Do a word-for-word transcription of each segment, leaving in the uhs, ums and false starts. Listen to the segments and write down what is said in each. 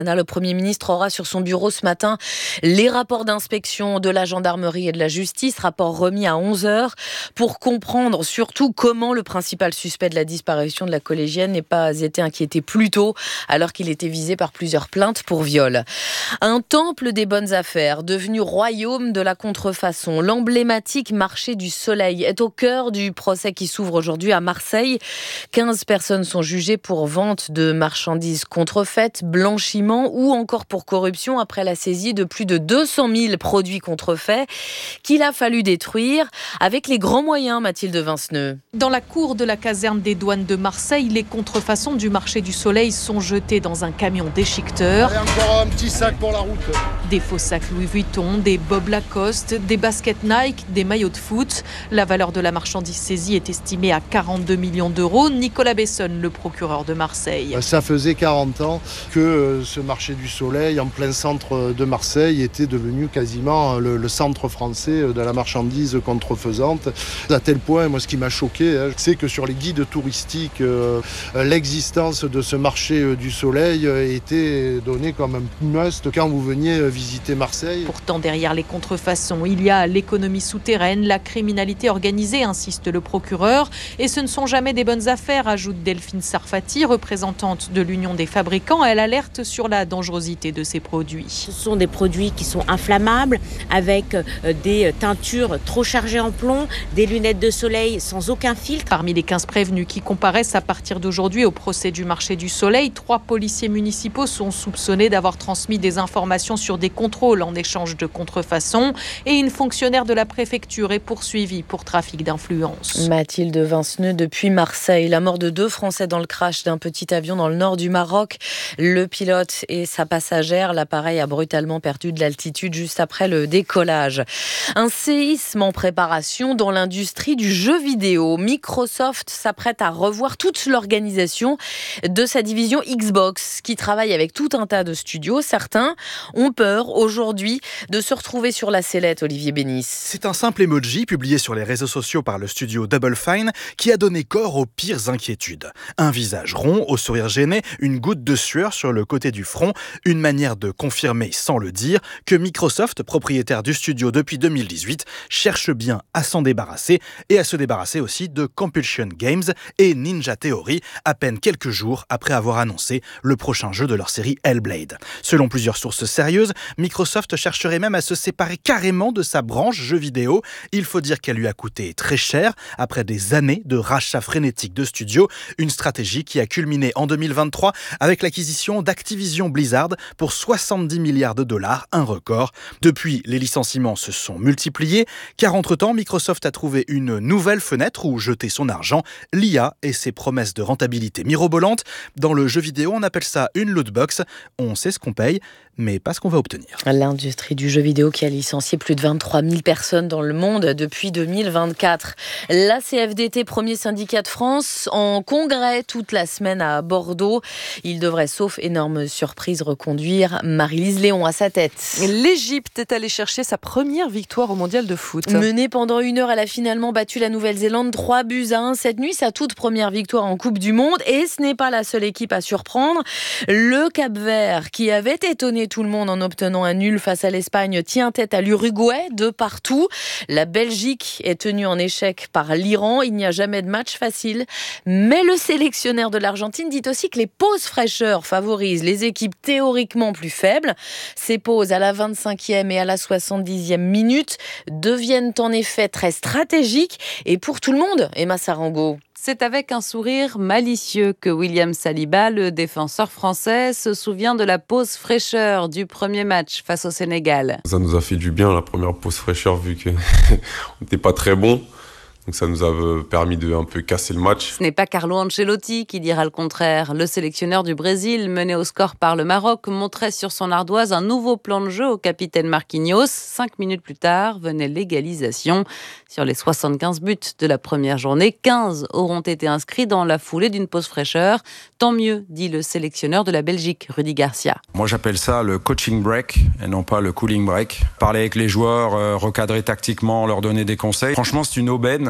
Le Premier ministre aura sur son bureau ce matin les rapports d'inspection de la gendarmerie et de la justice, rapport remis à onze heures, pour comprendre surtout comment le principal suspect de la disparition de la collégienne n'est pas été inquiété plus tôt, alors qu'il était visé par plusieurs plaintes pour viol. Un temple des bonnes affaires, devenu royaume de la contrefaçon. L'emblématique marché du Soleil est au cœur du procès qui s'ouvre aujourd'hui à Marseille. quinze personnes sont jugées pour vente de marchandises contrefaites, blanchiment ou encore pour corruption après la saisie de plus de deux cent mille produits contrefaits qu'il a fallu détruire avec les grands moyens, Mathilde Vinceneux. Dans la cour de la caserne des douanes de Marseille, les contrefaçons du marché du Soleil sont jetées dans un camion déchiqueteur. Allez, encore un petit sac pour la route. Des faux sacs Louis Vuitton, des Bob Lacoste, des baskets Nike, des maillots de foot. La valeur de la marchandise saisie est estimée à quarante-deux millions d'euros. Nicolas Bessonne, le procureur de Marseille. Ça faisait quarante ans que ce marché du Soleil, en plein centre de Marseille, était devenu quasiment le, le centre français de la marchandise contrefaisante. À tel point, moi, ce qui m'a choqué, hein, c'est que sur les guides touristiques, euh, l'existence de ce marché du Soleil était donnée comme un must quand vous veniez visiter Marseille. Pourtant, derrière les contrefaçons, il y a l'économie souterraine, la criminalité organisée, insiste le procureur. Et ce ne sont jamais des bonnes affaires, ajoute Delphine Sarfati, représentante de l'Union des fabricants. Elle alerte sur la dangerosité de ces produits. Ce sont des produits qui sont inflammables, avec des teintures trop chargées en plomb, des lunettes de soleil sans aucun filtre. Parmi les quinze prévenus qui comparaissent à partir d'aujourd'hui au procès du marché du Soleil, trois policiers municipaux sont soupçonnés d'avoir transmis des informations sur des contrôles en échange de contrefaçon, et une fonctionnaire de la préfecture est poursuivie pour trafic d'influence. Mathilde Vinceneux depuis Marseille. La mort de deux Français dans le crash d'un petit avion dans le nord du Maroc. Le pilote et sa passagère, l'appareil a brutalement perdu de l'altitude juste après le décollage. Un séisme en préparation dans l'industrie du jeu vidéo. Microsoft s'apprête à revoir toute l'organisation de sa division Xbox, qui travaille avec tout un tas de studios. Certains ont peur aujourd'hui de se retrouver sur la sellette, Olivier Bénis. C'est un simple emoji publié sur les réseaux sociaux par le studio Double Fine qui a donné corps aux pires inquiétudes. Un visage rond, au sourire gêné, une goutte de sueur sur le côté du front, une manière de confirmer sans le dire que Microsoft, propriétaire du studio depuis deux mille dix-huit, cherche bien à s'en débarrasser et à se débarrasser aussi de Compulsion Games et Ninja Theory, à peine quelques jours après avoir annoncé le prochain jeu de leur série Hellblade. Selon plusieurs sources sérieuses, Microsoft chercherait même à se séparer carrément de sa branche jeux vidéo. Il faut dire qu'elle lui a coûté très cher après des années de rachat frénétique de studios, une stratégie qui a culminé en deux mille vingt-trois avec l'acquisition d'Activision Blizzard pour soixante-dix milliards de dollars, un record. Depuis, les licenciements se sont multipliés, car entre-temps, Microsoft a trouvé une nouvelle fenêtre où jeter son argent, l'I A et ses promesses de rentabilité mirobolantes. Dans le jeu vidéo, on appelle ça une lootbox. On sait ce qu'on paye, mais pas ce qu'on va obtenir. L'industrie du jeu vidéo qui a licencié plus de vingt-trois mille personnes dans le monde depuis deux mille vingt-quatre. La C F D T, premier syndicat de France, en congrès toute la semaine à Bordeaux. Il devrait, sauf énorme surprise, reconduire Marie-Lise Léon à sa tête. L'Égypte est allée chercher sa première victoire au mondial de foot. Menée pendant une heure, elle a finalement battu la Nouvelle-Zélande trois buts à un cette nuit. Sa toute première victoire en Coupe du Monde. Et ce n'est pas la seule équipe à surprendre. Le Cap-Vert, qui avait étonné tout le monde en obtenant un nul face à l'Espagne, tient tête à l'Uruguay de partout. La Belgique est tenue en échec par l'Iran. Il n'y a jamais de match facile. Mais le sélectionneur de l'Argentine dit aussi que les pauses fraîcheurs favorisent les équipes théoriquement plus faibles. Ces pauses à la vingt-cinquième et à la soixante-dixième minute deviennent en effet très stratégiques et pour tout le monde, Emma Sarango. C'est avec un sourire malicieux que William Saliba, le défenseur français, se souvient de la pause fraîcheur du premier match face au Sénégal. Ça nous a fait du bien, la première pause fraîcheur, vu qu'on n'était pas très bon. Donc ça nous a permis de un peu casser le match. Ce n'est pas Carlo Ancelotti qui dira le contraire. Le sélectionneur du Brésil, mené au score par le Maroc, montrait sur son ardoise un nouveau plan de jeu au capitaine Marquinhos. Cinq minutes plus tard, venait l'égalisation. Sur les soixante-quinze buts de la première journée, quinze auront été inscrits dans la foulée d'une pause fraîcheur. Tant mieux, dit le sélectionneur de la Belgique, Rudy Garcia. Moi, j'appelle ça le coaching break et non pas le cooling break. Parler avec les joueurs, euh, recadrer tactiquement, leur donner des conseils. Franchement, c'est une aubaine.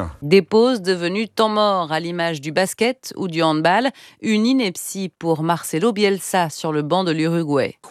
semaine. Des pauses devenues temps mort à l'image du basket ou du handball. Une ineptie pour Marcelo Bielsa sur le banc de l'Uruguay.